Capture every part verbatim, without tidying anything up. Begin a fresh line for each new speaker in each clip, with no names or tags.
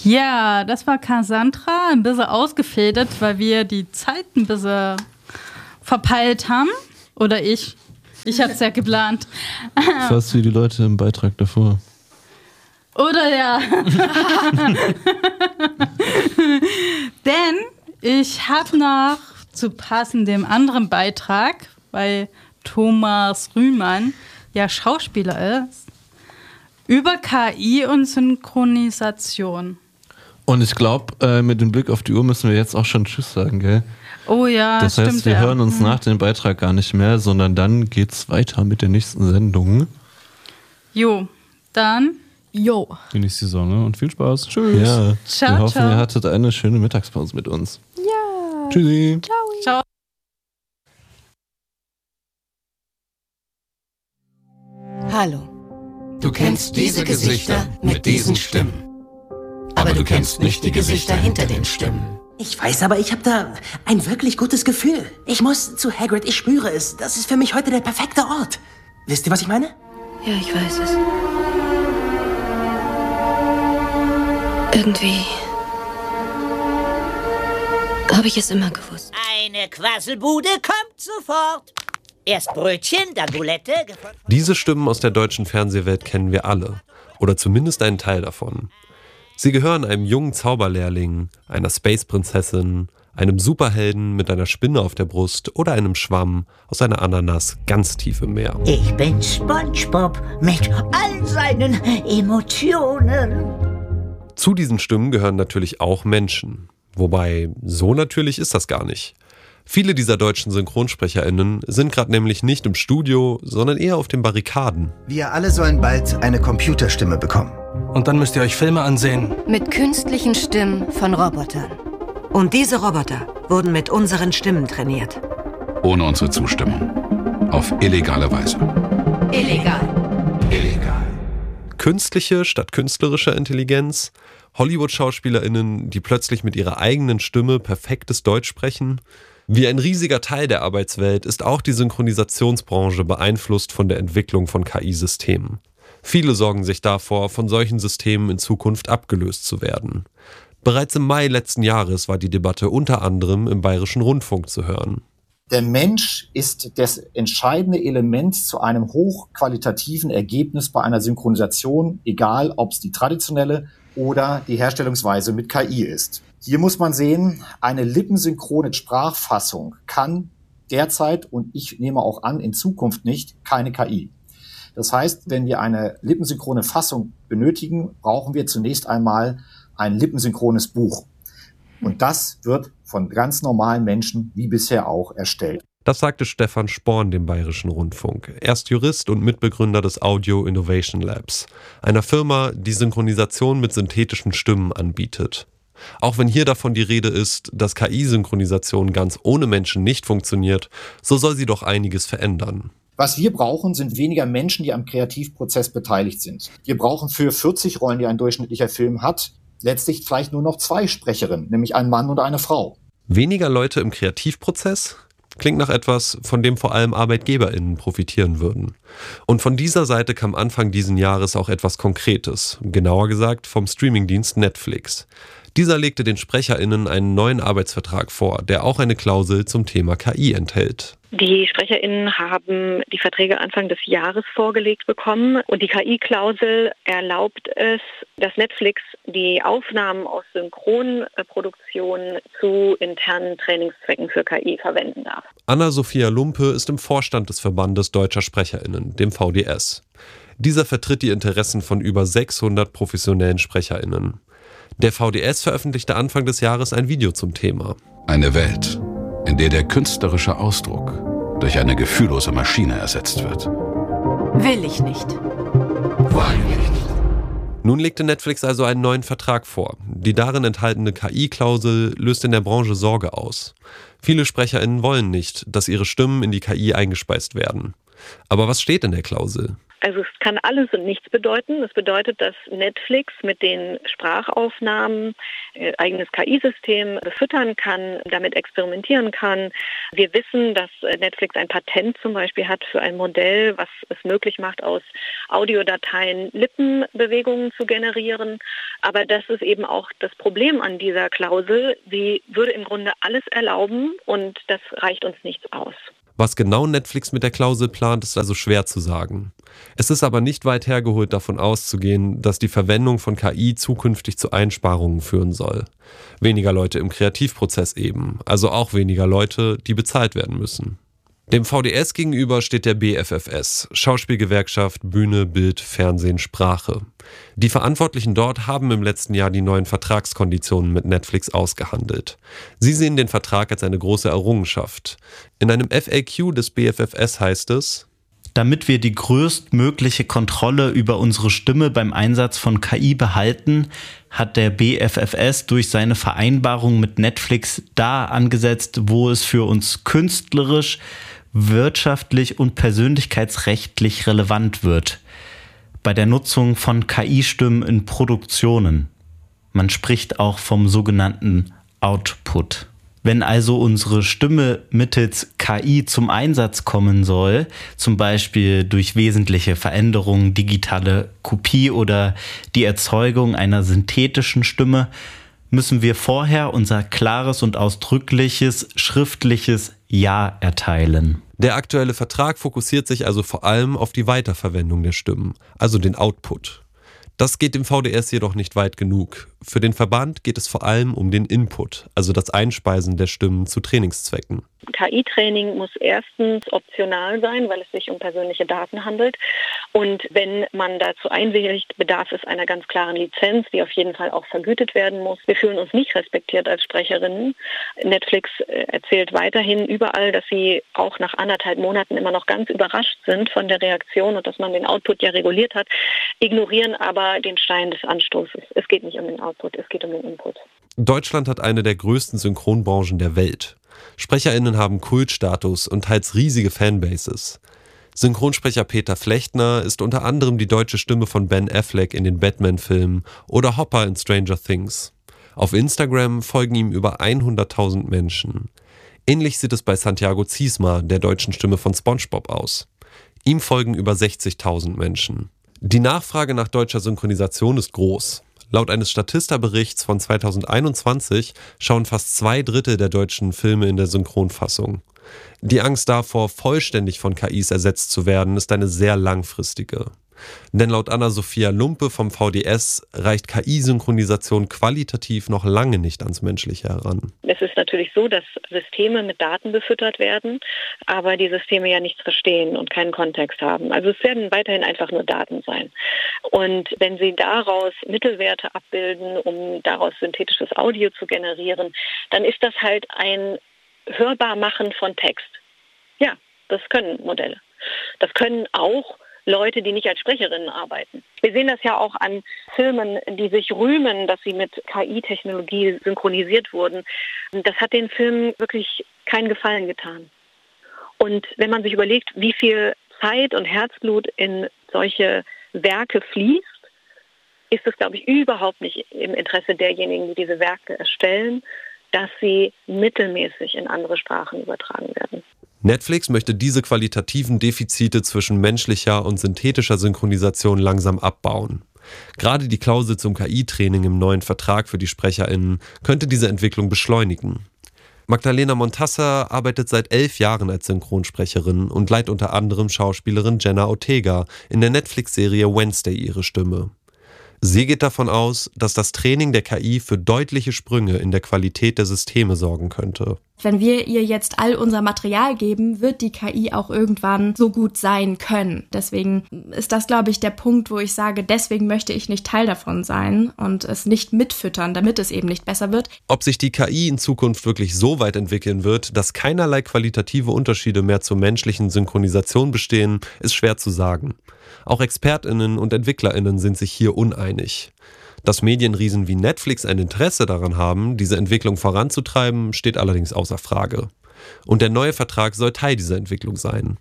Ja, das war Cassandra, ein bisschen ausgefädelt, weil wir die Zeit ein bisschen verpeilt haben. Oder ich. Ich hatte es ja geplant.
Fast wie die Leute im Beitrag davor.
Oder ja. Denn ich habe noch zu passendem anderen Beitrag, weil Thomas Rühmann ja Schauspieler ist, über K I und Synchronisation.
Und ich glaube, äh, mit dem Blick auf die Uhr müssen wir jetzt auch schon Tschüss sagen, gell?
Oh ja,
das heißt,
stimmt,
wir
ja.
hören uns nach dem Beitrag gar nicht mehr, sondern dann geht's weiter mit der nächsten Sendung.
Jo, dann
jo.
Genießt die Sonne und viel Spaß. Tschüss.
Ja,
ciao,
wir hoffen,
ciao.
ihr hattet eine schöne Mittagspause mit uns.
Ja.
Tschüssi.
Ciao.
Ciao.
Hallo. Du kennst diese Gesichter mit diesen Stimmen. Aber du kennst nicht die Gesichter hinter den Stimmen.
Ich weiß, aber ich habe da ein wirklich gutes Gefühl. Ich muss zu Hagrid, ich spüre es. Das ist für mich heute der perfekte Ort. Wisst ihr, was ich meine?
Ja, ich weiß es. Irgendwie habe ich es immer gewusst.
Eine Quasselbude kommt sofort. Erst Brötchen, dann Boulette.
Diese Stimmen aus der deutschen Fernsehwelt kennen wir alle. Oder zumindest einen Teil davon. Sie gehören einem jungen Zauberlehrling, einer Space-Prinzessin, einem Superhelden mit einer Spinne auf der Brust oder einem Schwamm aus einer Ananas ganz tief im Meer.
Ich bin SpongeBob mit all seinen Emotionen.
Zu diesen Stimmen gehören natürlich auch Menschen. Wobei, so natürlich ist das gar nicht. Viele dieser deutschen SynchronsprecherInnen sind gerade nämlich nicht im Studio, sondern eher auf den Barrikaden.
Wir alle sollen bald eine Computerstimme bekommen.
Und dann müsst ihr euch Filme ansehen.
Mit künstlichen Stimmen von Robotern.
Und diese Roboter wurden mit unseren Stimmen trainiert.
Ohne unsere Zustimmung. Auf illegale Weise.
Illegal.
Illegal.
Künstliche statt künstlerischer Intelligenz, Hollywood-SchauspielerInnen, die plötzlich mit ihrer eigenen Stimme perfektes Deutsch sprechen. Wie ein riesiger Teil der Arbeitswelt ist auch die Synchronisationsbranche beeinflusst von der Entwicklung von K I-Systemen. Viele sorgen sich davor, von solchen Systemen in Zukunft abgelöst zu werden. Bereits im Mai letzten Jahres war die Debatte unter anderem im Bayerischen Rundfunk zu hören.
Der Mensch ist das entscheidende Element zu einem hochqualitativen Ergebnis bei einer Synchronisation, egal ob es die traditionelle oder die Herstellungsweise mit K I ist. Hier muss man sehen, eine lippensynchrone Sprachfassung kann derzeit, und ich nehme auch an, in Zukunft nicht, keine K I. Das heißt, wenn wir eine lippensynchrone Fassung benötigen, brauchen wir zunächst einmal ein lippensynchrones Buch. Und das wird von ganz normalen Menschen wie bisher auch erstellt.
Das sagte Stefan Sporn dem Bayerischen Rundfunk. Er ist Jurist und Mitbegründer des Audio Innovation Labs, einer Firma, die Synchronisation mit synthetischen Stimmen anbietet. Auch wenn hier davon die Rede ist, dass K I-Synchronisation ganz ohne Menschen nicht funktioniert, so soll sie doch einiges verändern.
Was wir brauchen, sind weniger Menschen, die am Kreativprozess beteiligt sind. Wir brauchen für vierzig Rollen, die ein durchschnittlicher Film hat, letztlich vielleicht nur noch zwei Sprecherinnen, nämlich ein Mann und eine Frau.
Weniger Leute im Kreativprozess? Klingt nach etwas, von dem vor allem ArbeitgeberInnen profitieren würden. Und von dieser Seite kam Anfang diesen Jahres auch etwas Konkretes, genauer gesagt vom Streamingdienst Netflix. Dieser legte den SprecherInnen einen neuen Arbeitsvertrag vor, der auch eine Klausel zum Thema K I enthält.
Die SprecherInnen haben die Verträge Anfang des Jahres vorgelegt bekommen und die K I-Klausel erlaubt es, dass Netflix die Aufnahmen aus Synchronproduktionen zu internen Trainingszwecken für K I verwenden darf.
Anna-Sophia Lumpe ist im Vorstand des Verbandes Deutscher SprecherInnen, dem V D S. Dieser vertritt die Interessen von über sechshundert professionellen SprecherInnen. Der V D S veröffentlichte Anfang des Jahres ein Video zum Thema.
Eine Welt, in der der künstlerische Ausdruck durch eine gefühllose Maschine ersetzt wird.
Will ich nicht.
Wollen wir nicht.
Nun legte Netflix also einen neuen Vertrag vor. Die darin enthaltene K I-Klausel löst in der Branche Sorge aus. Viele SprecherInnen wollen nicht, dass ihre Stimmen in die K I eingespeist werden. Aber was steht in der Klausel?
Also es kann alles und nichts bedeuten. Es bedeutet, dass Netflix mit den Sprachaufnahmen äh, eigenes K I-System befüttern kann, damit experimentieren kann. Wir wissen, dass Netflix ein Patent zum Beispiel hat für ein Modell, was es möglich macht, aus Audiodateien Lippenbewegungen zu generieren. Aber das ist eben auch das Problem an dieser Klausel. Sie würde im Grunde alles erlauben und das reicht uns nichts aus.
Was genau Netflix mit der Klausel plant, ist also schwer zu sagen. Es ist aber nicht weit hergeholt, davon auszugehen, dass die Verwendung von K I zukünftig zu Einsparungen führen soll. Weniger Leute im Kreativprozess eben, also auch weniger Leute, die bezahlt werden müssen. Dem V D S gegenüber steht der B F F S, Schauspielgewerkschaft, Bühne, Bild, Fernsehen, Sprache. Die Verantwortlichen dort haben im letzten Jahr die neuen Vertragskonditionen mit Netflix ausgehandelt. Sie sehen den Vertrag als eine große Errungenschaft. In einem F A Q des B F F S heißt es:
Damit wir die größtmögliche Kontrolle über unsere Stimme beim Einsatz von K I behalten, hat der B F F S durch seine Vereinbarung mit Netflix da angesetzt, wo es für uns künstlerisch, wirtschaftlich und persönlichkeitsrechtlich relevant wird. Bei der Nutzung von K I-Stimmen in Produktionen. Man spricht auch vom sogenannten Output. Wenn also unsere Stimme mittels K I zum Einsatz kommen soll, zum Beispiel durch wesentliche Veränderungen, digitale Kopie oder die Erzeugung einer synthetischen Stimme, müssen wir vorher unser klares und ausdrückliches schriftliches Ja erteilen.
Der aktuelle Vertrag fokussiert sich also vor allem auf die Weiterverwendung der Stimmen, also den Output. Das geht dem V D S jedoch nicht weit genug. Für den Verband geht es vor allem um den Input, also das Einspeisen der Stimmen zu Trainingszwecken.
K I-Training muss erstens optional sein, weil es sich um persönliche Daten handelt. Und wenn man dazu einwilligt, bedarf es einer ganz klaren Lizenz, die auf jeden Fall auch vergütet werden muss. Wir fühlen uns nicht respektiert als Sprecherinnen. Netflix erzählt weiterhin überall, dass sie auch nach anderthalb Monaten immer noch ganz überrascht sind von der Reaktion und dass man den Output ja reguliert hat, ignorieren aber den Stein des Anstoßes. Es geht nicht um den Output, es geht um den Input.
Deutschland hat eine der größten Synchronbranchen der Welt. SprecherInnen haben Kultstatus und teils riesige Fanbases. Synchronsprecher Peter Flechtner ist unter anderem die deutsche Stimme von Ben Affleck in den Batman-Filmen oder Hopper in Stranger Things. Auf Instagram folgen ihm über hunderttausend Menschen. Ähnlich sieht es bei Santiago Ziesma, der deutschen Stimme von SpongeBob, aus. Ihm folgen über sechzigtausend Menschen. Die Nachfrage nach deutscher Synchronisation ist groß. Laut eines Statista-Berichts von zweitausendeinundzwanzig schauen fast zwei Drittel der deutschen Filme in der Synchronfassung. Die Angst davor, vollständig von K Is ersetzt zu werden, ist eine sehr langfristige. Denn laut Anna-Sophia Lumpe vom V D S reicht K I-Synchronisation qualitativ noch lange nicht ans Menschliche heran.
Es ist natürlich so, dass Systeme mit Daten befüttert werden, aber die Systeme ja nichts verstehen und keinen Kontext haben. Also es werden weiterhin einfach nur Daten sein. Und wenn sie daraus Mittelwerte abbilden, um daraus synthetisches Audio zu generieren, dann ist das halt ein Hörbarmachen von Text. Ja, das können Modelle. Das können auch Leute, die nicht als Sprecherinnen arbeiten. Wir sehen das ja auch an Filmen, die sich rühmen, dass sie mit K I-Technologie synchronisiert wurden. Das hat den Filmen wirklich keinen Gefallen getan. Und wenn man sich überlegt, wie viel Zeit und Herzblut in solche Werke fließt, ist es, glaube ich, überhaupt nicht im Interesse derjenigen, die diese Werke erstellen, dass sie mittelmäßig in andere Sprachen übertragen werden.
Netflix möchte diese qualitativen Defizite zwischen menschlicher und synthetischer Synchronisation langsam abbauen. Gerade die Klausel zum K I-Training im neuen Vertrag für die SprecherInnen könnte diese Entwicklung beschleunigen. Magdalena Montasser arbeitet seit elf Jahren als Synchronsprecherin und leiht unter anderem Schauspielerin Jenna Ortega in der Netflix-Serie Wednesday ihre Stimme. Sie geht davon aus, dass das Training der K I für deutliche Sprünge in der Qualität der Systeme sorgen könnte.
Wenn wir ihr jetzt all unser Material geben, wird die K I auch irgendwann so gut sein können. Deswegen ist das, glaube ich, der Punkt, wo ich sage, deswegen möchte ich nicht Teil davon sein und es nicht mitfüttern, damit es eben nicht besser wird.
Ob sich die K I in Zukunft wirklich so weit entwickeln wird, dass keinerlei qualitative Unterschiede mehr zur menschlichen Synchronisation bestehen, ist schwer zu sagen. Auch ExpertInnen und EntwicklerInnen sind sich hier uneinig. Dass Medienriesen wie Netflix ein Interesse daran haben, diese Entwicklung voranzutreiben, steht allerdings außer Frage. Und der neue Vertrag soll Teil dieser Entwicklung sein.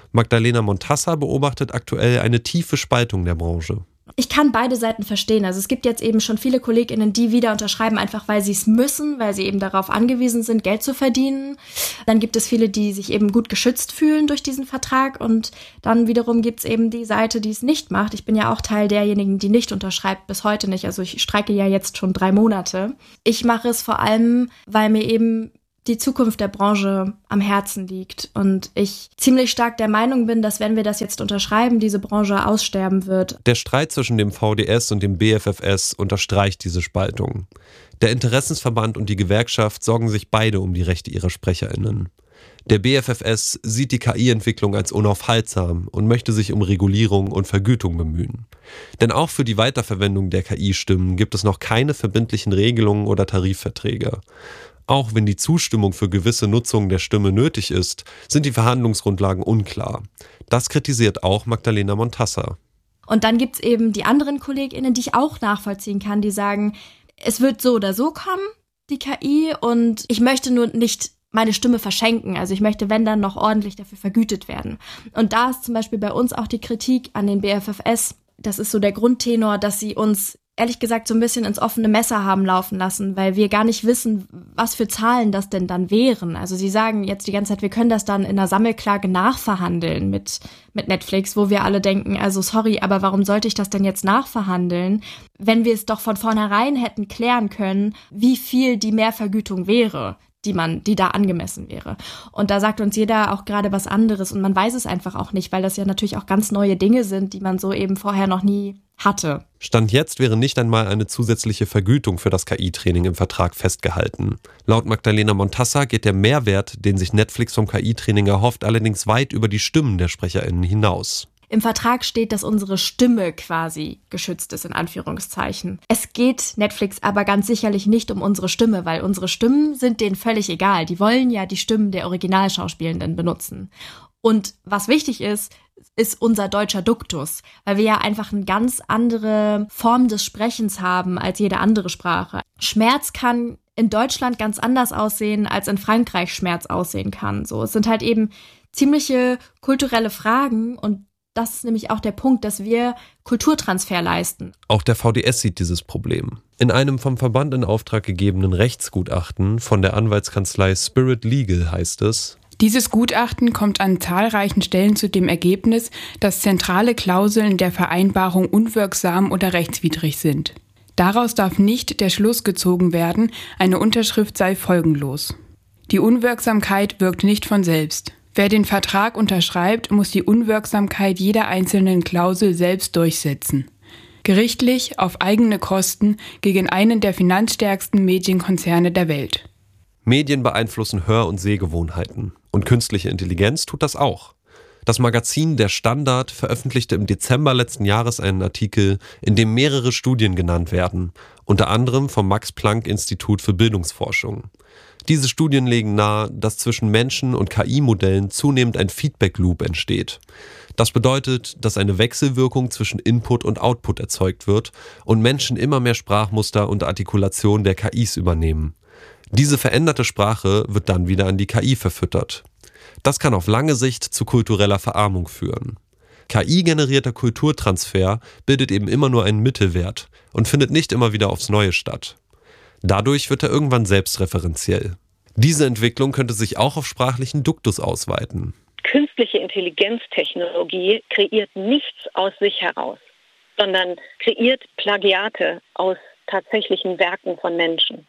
Magdalena Montassa beobachtet aktuell eine tiefe Spaltung der Branche.
Ich kann beide Seiten verstehen. Also es gibt jetzt eben schon viele KollegInnen, die wieder unterschreiben, einfach weil sie es müssen, weil sie eben darauf angewiesen sind, Geld zu verdienen. Dann gibt es viele, die sich eben gut geschützt fühlen durch diesen Vertrag. Und dann wiederum gibt es eben die Seite, die es nicht macht. Ich bin ja auch Teil derjenigen, die nicht unterschreibt, bis heute nicht. Also ich streike ja jetzt schon drei Monate. Ich mache es vor allem, weil mir eben die Zukunft der Branche am Herzen liegt und ich ziemlich stark der Meinung bin, dass wenn wir das jetzt unterschreiben, diese Branche aussterben wird.
Der Streit zwischen dem V D S und dem B F F S unterstreicht diese Spaltung. Der Interessensverband und die Gewerkschaft sorgen sich beide um die Rechte ihrer SprecherInnen. Der B F F S sieht die K I-Entwicklung als unaufhaltsam und möchte sich um Regulierung und Vergütung bemühen. Denn auch für die Weiterverwendung der K I-Stimmen gibt es noch keine verbindlichen Regelungen oder Tarifverträge. Auch wenn die Zustimmung für gewisse Nutzung der Stimme nötig ist, sind die Verhandlungsgrundlagen unklar. Das kritisiert auch Magdalena Montassa.
Und dann gibt's eben die anderen KollegInnen, die ich auch nachvollziehen kann, die sagen, es wird so oder so kommen, die K I, und ich möchte nur nicht meine Stimme verschenken. Also ich möchte, wenn dann, noch ordentlich dafür vergütet werden. Und da ist zum Beispiel bei uns auch die Kritik an den B F F S. Das ist so der Grundtenor, dass sie uns ehrlich gesagt so ein bisschen ins offene Messer haben laufen lassen, weil wir gar nicht wissen, was für Zahlen das denn dann wären. Also sie sagen jetzt die ganze Zeit, wir können das dann in einer Sammelklage nachverhandeln mit mit Netflix, wo wir alle denken, also sorry, aber warum sollte ich das denn jetzt nachverhandeln, wenn wir es doch von vornherein hätten klären können, wie viel die Mehrvergütung wäre, die man, die da angemessen wäre. Und da sagt uns jeder auch gerade was anderes und man weiß es einfach auch nicht, weil das ja natürlich auch ganz neue Dinge sind, die man so eben vorher noch nie hatte.
Stand jetzt wäre nicht einmal eine zusätzliche Vergütung für das K I-Training im Vertrag festgehalten. Laut Magdalena Montassa geht der Mehrwert, den sich Netflix vom K I-Training erhofft, allerdings weit über die Stimmen der SprecherInnen hinaus.
Im Vertrag steht, dass unsere Stimme quasi geschützt ist, in Anführungszeichen. Es geht Netflix aber ganz sicherlich nicht um unsere Stimme, weil unsere Stimmen sind denen völlig egal. Die wollen ja die Stimmen der Originalschauspielenden benutzen. Und was wichtig ist, ist unser deutscher Duktus, weil wir ja einfach eine ganz andere Form des Sprechens haben als jede andere Sprache. Schmerz kann in Deutschland ganz anders aussehen, als in Frankreich Schmerz aussehen kann. So, es sind halt eben ziemliche kulturelle Fragen und das ist nämlich auch der Punkt, dass wir Kulturtransfer leisten.
Auch der V D S sieht dieses Problem. In einem vom Verband in Auftrag gegebenen Rechtsgutachten von der Anwaltskanzlei Spirit Legal heißt es:
Dieses Gutachten kommt an zahlreichen Stellen zu dem Ergebnis, dass zentrale Klauseln der Vereinbarung unwirksam oder rechtswidrig sind. Daraus darf nicht der Schluss gezogen werden, eine Unterschrift sei folgenlos. Die Unwirksamkeit wirkt nicht von selbst. Wer den Vertrag unterschreibt, muss die Unwirksamkeit jeder einzelnen Klausel selbst durchsetzen. Gerichtlich, auf eigene Kosten, gegen einen der finanzstärksten Medienkonzerne der Welt.
Medien beeinflussen Hör- und Sehgewohnheiten. Und künstliche Intelligenz tut das auch. Das Magazin Der Standard veröffentlichte im Dezember letzten Jahres einen Artikel, in dem mehrere Studien genannt werden, unter anderem vom Max-Planck-Institut für Bildungsforschung. Diese Studien legen nahe, dass zwischen Menschen und K I-Modellen zunehmend ein Feedback-Loop entsteht. Das bedeutet, dass eine Wechselwirkung zwischen Input und Output erzeugt wird und Menschen immer mehr Sprachmuster und Artikulation der K Is übernehmen. Diese veränderte Sprache wird dann wieder an die K I verfüttert. Das kann auf lange Sicht zu kultureller Verarmung führen. K I-generierter Kulturtransfer bildet eben immer nur einen Mittelwert und findet nicht immer wieder aufs Neue statt. Dadurch wird er irgendwann selbstreferenziell. Diese Entwicklung könnte sich auch auf sprachlichen Duktus ausweiten.
Künstliche Intelligenztechnologie kreiert nichts aus sich heraus, sondern kreiert Plagiate aus tatsächlichen Werken von Menschen.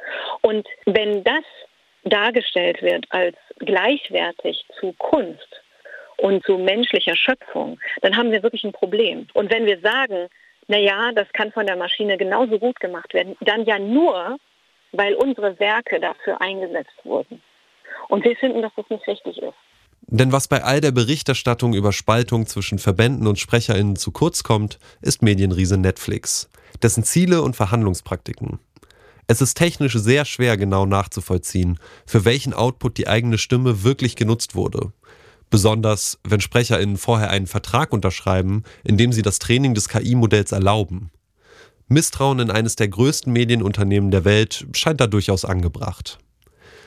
Und wenn das dargestellt wird als gleichwertig zu Kunst und zu menschlicher Schöpfung, dann haben wir wirklich ein Problem. Und wenn wir sagen, naja, das kann von der Maschine genauso gut gemacht werden, dann ja nur, weil unsere Werke dafür eingesetzt wurden. Und wir finden, dass das nicht richtig ist.
Denn was bei all der Berichterstattung über Spaltung zwischen Verbänden und SprecherInnen zu kurz kommt, ist Medienriese Netflix, dessen Ziele und Verhandlungspraktiken. Es ist technisch sehr schwer genau nachzuvollziehen, für welchen Output die eigene Stimme wirklich genutzt wurde. Besonders, wenn SprecherInnen vorher einen Vertrag unterschreiben, in dem sie das Training des K I-Modells erlauben. Misstrauen in eines der größten Medienunternehmen der Welt scheint da durchaus angebracht.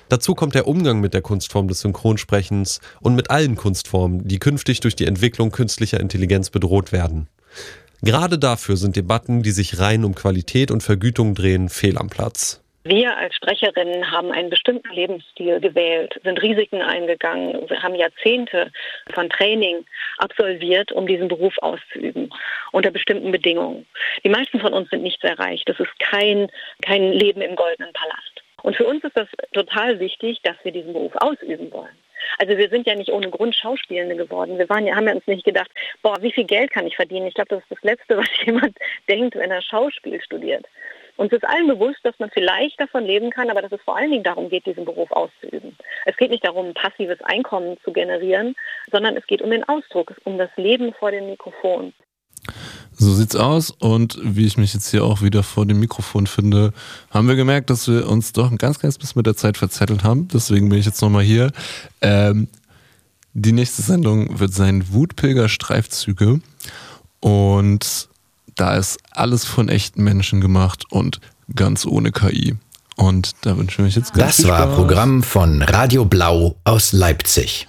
Dazu kommt der Umgang mit der Kunstform des Synchronsprechens und mit allen Kunstformen, die künftig durch die Entwicklung künstlicher Intelligenz bedroht werden. Gerade dafür sind Debatten, die sich rein um Qualität und Vergütung drehen, fehl am Platz.
Wir als Sprecherinnen haben einen bestimmten Lebensstil gewählt, sind Risiken eingegangen, wir haben Jahrzehnte von Training absolviert, um diesen Beruf auszuüben, unter bestimmten Bedingungen. Die meisten von uns sind nicht sehr reich. Das ist kein, kein Leben im goldenen Palast. Und für uns ist das total wichtig, dass wir diesen Beruf ausüben wollen. Also wir sind ja nicht ohne Grund Schauspielende geworden. Wir waren ja, haben ja uns nicht gedacht, boah, wie viel Geld kann ich verdienen? Ich glaube, das ist das Letzte, was jemand denkt, wenn er Schauspiel studiert. Uns ist allen bewusst, dass man vielleicht davon leben kann, aber dass es vor allen Dingen darum geht, diesen Beruf auszuüben. Es geht nicht darum, ein passives Einkommen zu generieren, sondern es geht um den Ausdruck, um das Leben vor dem Mikrofon.
So sieht's aus, und wie ich mich jetzt hier auch wieder vor dem Mikrofon finde, haben wir gemerkt, dass wir uns doch ein ganz kleines bisschen mit der Zeit verzettelt haben. Deswegen bin ich jetzt nochmal hier. Ähm, die nächste Sendung wird sein Wutpilger-Streifzüge, und da ist alles von echten Menschen gemacht und ganz ohne K I. Und da wünschen wir euch jetzt ganz
Das
viel Spaß.
war Programm von Radio Blau aus Leipzig.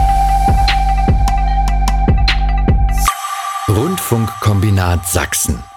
Rundfunkkombinat Sachsen.